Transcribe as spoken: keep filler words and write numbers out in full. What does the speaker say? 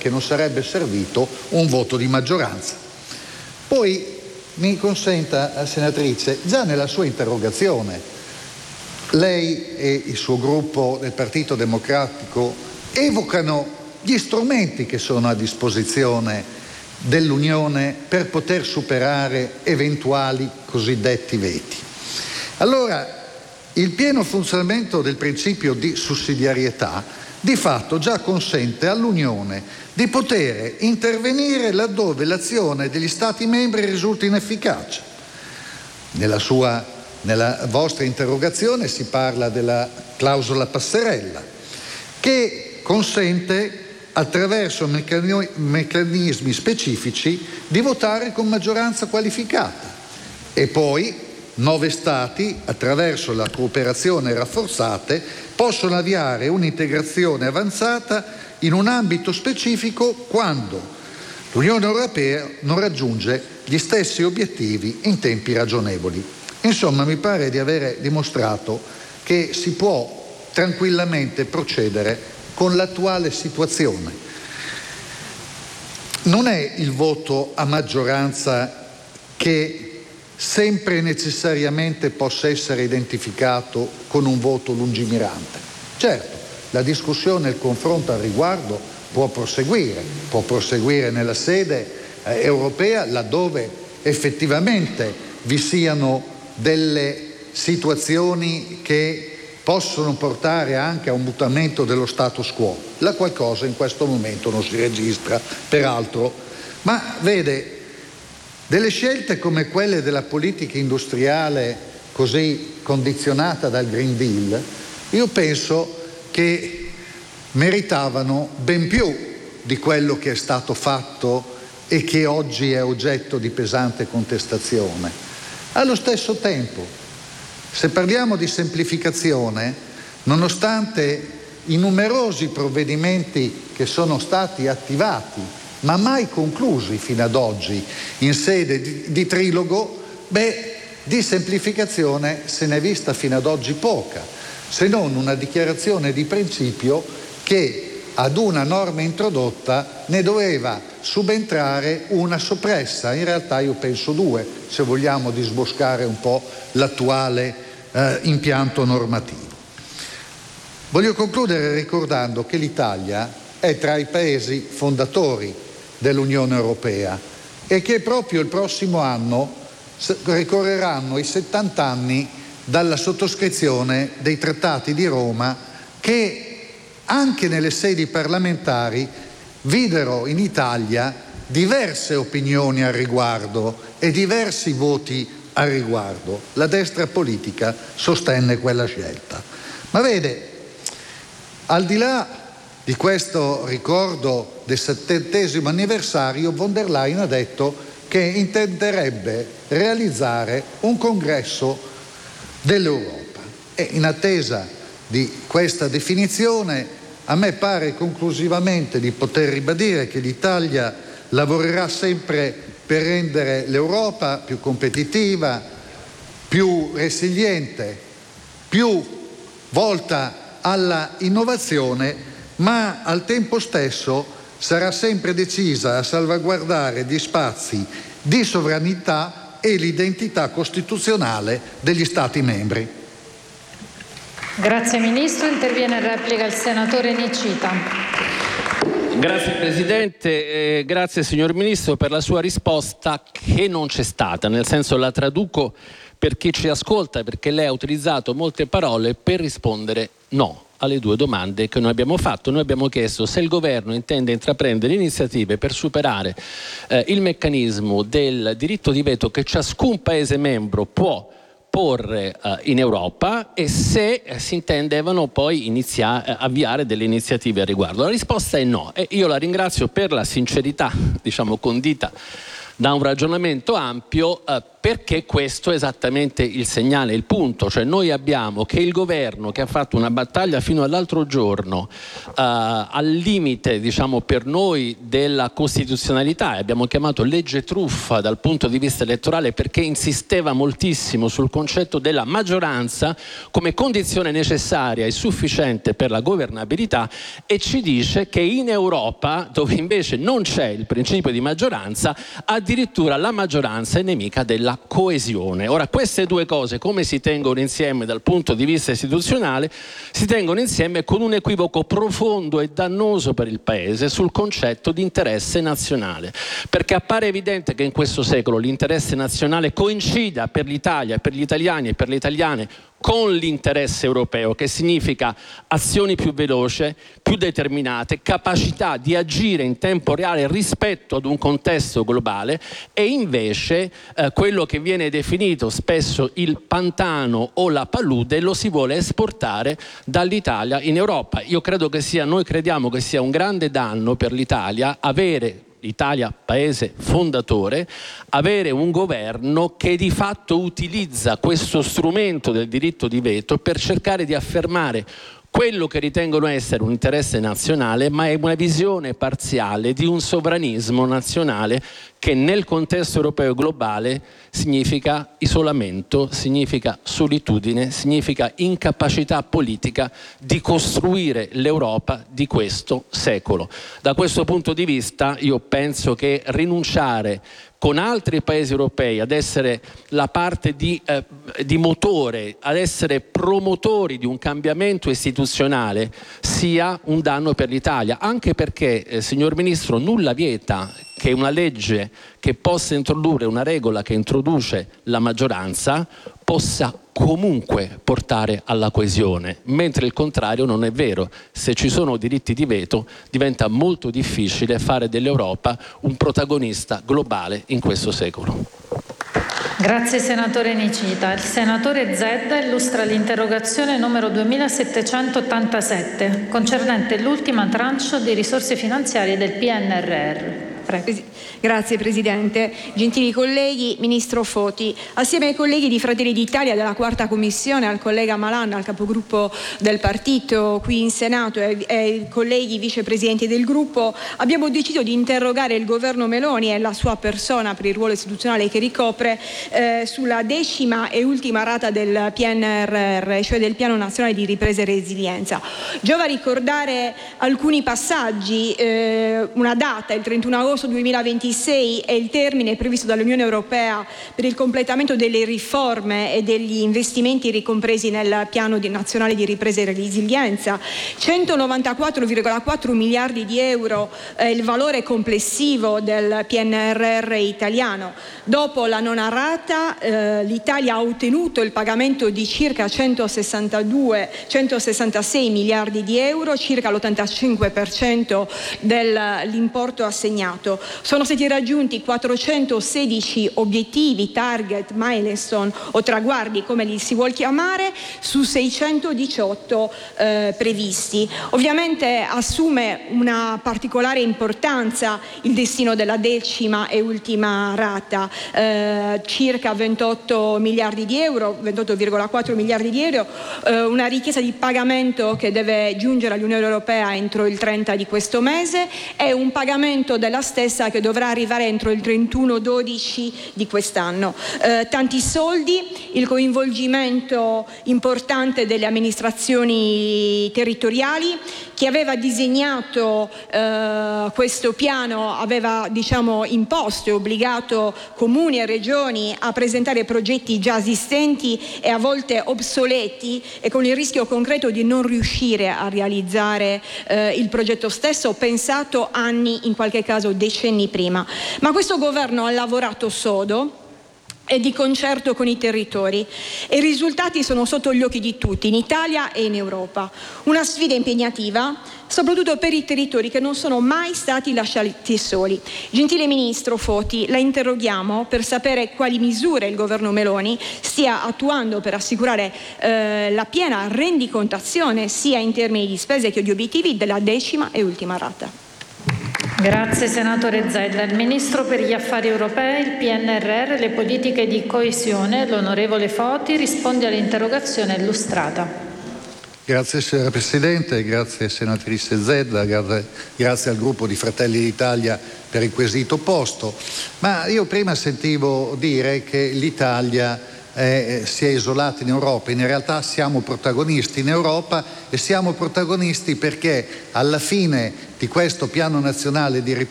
che non sarebbe servito un voto di maggioranza. Poi mi consenta, senatrice, già nella sua interrogazione lei e il suo gruppo del Partito Democratico evocano gli strumenti che sono a disposizione dell'Unione per poter superare eventuali cosiddetti veti. Allora, il pieno funzionamento del principio di sussidiarietà di fatto già consente all'Unione di poter intervenire laddove l'azione degli Stati membri risulti inefficace. Nella sua, nella vostra interrogazione si parla della clausola passerella, che consente attraverso meccanismi specifici di votare con maggioranza qualificata, e poi nove Stati, attraverso la cooperazione rafforzata, possono avviare un'integrazione avanzata in un ambito specifico quando l'Unione Europea non raggiunge gli stessi obiettivi in tempi ragionevoli. Insomma, mi pare di avere dimostrato che si può tranquillamente procedere con l'attuale situazione. Non è il voto a maggioranza che sempre necessariamente possa essere identificato con un voto lungimirante. Certo, la discussione e il confronto al riguardo può proseguire, può proseguire nella sede eh, europea laddove effettivamente vi siano delle situazioni che possono portare anche a un mutamento dello status quo. La qualcosa in questo momento non si registra, peraltro. Ma vede, delle scelte come quelle della politica industriale così condizionata dal Green Deal, io penso che meritavano ben più di quello che è stato fatto e che oggi è oggetto di pesante contestazione. Allo stesso tempo, se parliamo di semplificazione, nonostante i numerosi provvedimenti che sono stati attivati ma mai conclusi fino ad oggi in sede di, di trilogo, beh, di semplificazione se n'è vista fino ad oggi poca, se non una dichiarazione di principio che ad una norma introdotta ne doveva subentrare una soppressa. In realtà io penso due, se vogliamo disboscare un po' l'attuale eh, impianto normativo. Voglio concludere ricordando che l'Italia è tra i paesi fondatori dell'Unione Europea e che proprio il prossimo anno ricorreranno i settanta anni dalla sottoscrizione dei Trattati di Roma, che anche nelle sedi parlamentari videro in Italia diverse opinioni al riguardo e diversi voti al riguardo. La destra politica sostenne quella scelta. Ma vede, al di là di questo ricordo del settantesimo anniversario, von der Leyen ha detto che intenderebbe realizzare un congresso dell'Europa. E in attesa di questa definizione, a me pare conclusivamente di poter ribadire che l'Italia lavorerà sempre per rendere l'Europa più competitiva, più resiliente, più volta alla innovazione, ma al tempo stesso sarà sempre decisa a salvaguardare gli spazi di sovranità e l'identità costituzionale degli Stati membri. Grazie Ministro. Interviene in replica il senatore Nicita. Grazie Presidente, eh, grazie signor Ministro per la sua risposta, che non c'è stata, nel senso, la traduco per chi ci ascolta, perché lei ha utilizzato molte parole per rispondere no alle due domande che noi abbiamo fatto. Noi abbiamo chiesto se il governo intende intraprendere iniziative per superare eh, il meccanismo del diritto di veto che ciascun Paese membro può porre uh, in Europa, e se eh, si intendevano poi iniziare, eh, avviare delle iniziative a riguardo. La risposta è no, e io la ringrazio per la sincerità, diciamo, condita da un ragionamento ampio, eh, perché questo è esattamente il segnale, il punto. Cioè noi abbiamo che il governo, che ha fatto una battaglia fino all'altro giorno eh, al limite, diciamo, per noi della costituzionalità, e abbiamo chiamato legge truffa dal punto di vista elettorale, perché insisteva moltissimo sul concetto della maggioranza come condizione necessaria e sufficiente per la governabilità, e ci dice che in Europa, dove invece non c'è il principio di maggioranza, addirittura la maggioranza è nemica della coesione. Ora, queste due cose come si tengono insieme dal punto di vista istituzionale? Si tengono insieme con un equivoco profondo e dannoso per il Paese sul concetto di interesse nazionale, perché appare evidente che in questo secolo l'interesse nazionale coincida per l'Italia, per gli italiani e per le italiane con l'interesse europeo, che significa azioni più veloci, più determinate, capacità di agire in tempo reale rispetto ad un contesto globale, e invece eh, quello che viene definito spesso il pantano o la palude lo si vuole esportare dall'Italia in Europa. Io credo che sia, noi crediamo che sia un grande danno per l'Italia avere l'Italia paese fondatore, avere un governo che di fatto utilizza questo strumento del diritto di veto per cercare di affermare quello che ritengono essere un interesse nazionale, ma è una visione parziale di un sovranismo nazionale che nel contesto europeo e globale significa isolamento, significa solitudine, significa incapacità politica di costruire l'Europa di questo secolo. Da questo punto di vista io penso che rinunciare con altri paesi europei ad essere la parte di, eh, di motore, ad essere promotori di un cambiamento istituzionale sia un danno per l'Italia, anche perché, eh, signor Ministro, nulla vieta che una legge che possa introdurre una regola che introduce la maggioranza possa comunque portare alla coesione, mentre il contrario non è vero. Se ci sono diritti di veto diventa molto difficile fare dell'Europa un protagonista globale in questo secolo. Grazie senatore Nicita. Il senatore Zedda illustra l'interrogazione numero duemilasettecentottantasette concernente l'ultima tranche di risorse finanziarie del P N R R. Prego. Grazie Presidente, gentili colleghi, Ministro Foti, assieme ai colleghi di Fratelli d'Italia della quarta commissione, al collega Malan, al capogruppo del partito qui in Senato e ai colleghi vicepresidenti del gruppo, abbiamo deciso di interrogare il governo Meloni e la sua persona per il ruolo istituzionale che ricopre eh, sulla decima e ultima rata del P N R R, cioè del Piano Nazionale di Ripresa e Resilienza. Giova ricordare alcuni passaggi, eh, una data, il trentuno agosto duemilaventisei è il termine previsto dall'Unione Europea per il completamento delle riforme e degli investimenti ricompresi nel Piano Nazionale di Ripresa e Resilienza. centonovantaquattro virgola quattro miliardi di euro è il valore complessivo del P N R R italiano. Dopo la nona rata eh, l'Italia ha ottenuto il pagamento di circa centosessantadue centosessantasei miliardi di euro, circa l'ottantacinque per cento dell'importo assegnato. Sono stati raggiunti quattrocentosedici obiettivi, target, milestone o traguardi, come li si vuol chiamare, su seicentodiciotto eh, previsti. Ovviamente assume una particolare importanza il destino della decima e ultima rata, eh, circa ventotto miliardi di euro, ventotto virgola quattro miliardi di euro, eh, una richiesta di pagamento che deve giungere all'Unione Europea entro il trenta di questo mese e un pagamento della stessa che dovrà arrivare entro il trentuno dodici di quest'anno. Eh, tanti soldi, il coinvolgimento importante delle amministrazioni territoriali. Chi aveva disegnato eh, questo piano aveva, diciamo, imposto e obbligato comuni e regioni a presentare progetti già esistenti e a volte obsoleti, e con il rischio concreto di non riuscire a realizzare eh, il progetto stesso, pensato anni, in qualche caso decenni prima. Ma questo governo ha lavorato sodo e di concerto con i territori, e i risultati sono sotto gli occhi di tutti, in Italia e in Europa. Una sfida impegnativa, soprattutto per i territori che non sono mai stati lasciati soli. Gentile Ministro Foti, la interroghiamo per sapere quali misure il governo Meloni stia attuando per assicurare eh, la piena rendicontazione sia in termini di spese che di obiettivi della decima e ultima rata. Grazie senatore Zedda. Il Ministro per gli Affari Europei, il P N R R e le politiche di coesione, l'onorevole Foti, risponde all'interrogazione illustrata. Grazie signora Presidente, grazie senatrice Zedda, grazie, grazie al gruppo di Fratelli d'Italia per il quesito posto. Ma io prima sentivo dire che l'Italia eh, si è isolata in Europa. In realtà siamo protagonisti in Europa e siamo protagonisti perché alla fine di questo piano nazionale di ripresa